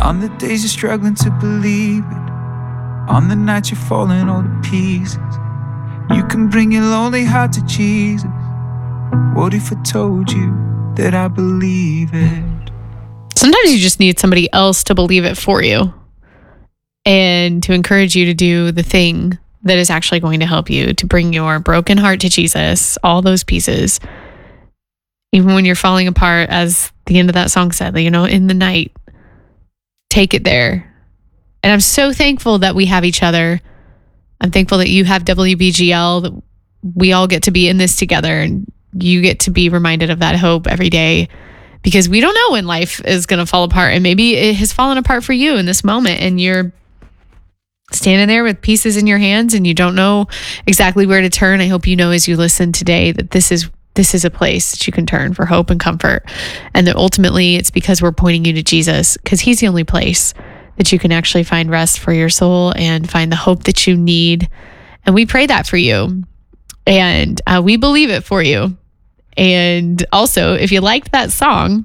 On the days you're struggling to believe it, on the nights you're falling all to pieces, you can bring your lonely heart to Jesus. What if I told you that I believe it? Sometimes you just need somebody else to believe it for you and to encourage you to do the thing that is actually going to help you to bring your broken heart to Jesus, all those pieces. Even when you're falling apart, as the end of that song said, in the night, take it there. And I'm so thankful that we have each other. I'm thankful that you have WBGL, that we all get to be in this together, and you get to be reminded of that hope every day, because we don't know when life is going to fall apart. And maybe it has fallen apart for you in this moment, and you're standing there with pieces in your hands and you don't know exactly where to turn. I hope you know as you listen today that this is a place that you can turn for hope and comfort. And that ultimately it's because we're pointing you to Jesus, because he's the only place that you can actually find rest for your soul and find the hope that you need. And we pray that for you. And we believe it for you. And also, if you liked that song,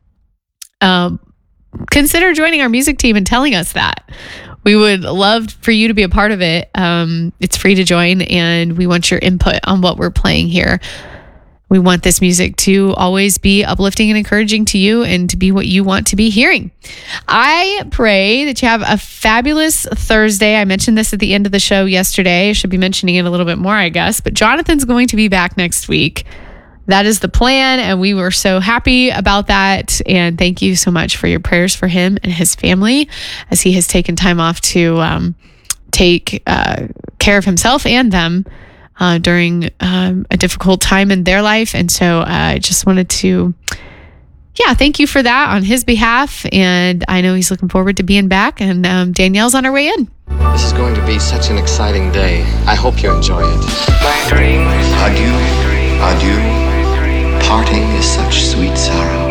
consider joining our music team and telling us that. We would love for you to be a part of it. It's free to join, and we want your input on what we're playing here. We want this music to always be uplifting and encouraging to you and to be what you want to be hearing. I pray that you have a fabulous Thursday. I mentioned this at the end of the show yesterday. I should be mentioning it a little bit more, I guess. But Jonathan's going to be back next week. That is the plan, and we were so happy about that. And thank you so much for your prayers for him and his family as he has taken time off to take care of himself and them during a difficult time in their life. And so I just wanted to, thank you for that on his behalf. And I know he's looking forward to being back, and Danielle's on her way in. This is going to be such an exciting day. I hope you enjoy it. Adieu, adieu. Parting is such sweet sorrow.